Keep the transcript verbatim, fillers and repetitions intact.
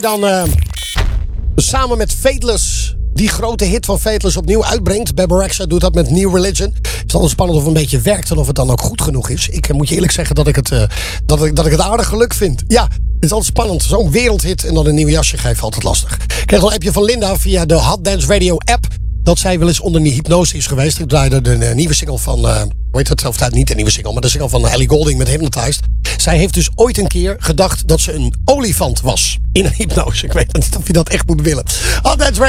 Dan uh, samen met Fateless die grote hit van Fateless opnieuw uitbrengt. Bebe Rexha doet dat met New Religion. Het is altijd spannend of het een beetje werkt en of het dan ook goed genoeg is. Ik uh, moet je eerlijk zeggen dat ik, het, uh, dat, ik, dat ik het aardig geluk vind. Ja, het is altijd spannend. Zo'n wereldhit en dan een nieuw jasje geven, altijd lastig. Ik kreeg al een appje van Linda via de Hot Dance Radio app. Dat zij wel eens onder die hypnose is geweest. Ik draaide de uh, nieuwe single van... Uh, hoe heet het? Of nou, niet de nieuwe single, maar de single van Ellie Goulding met Hypnotized. Zij heeft dus ooit een keer gedacht dat ze een olifant was. In een hypnose. Ik weet niet of je dat echt moet willen. Hot Dance Radio.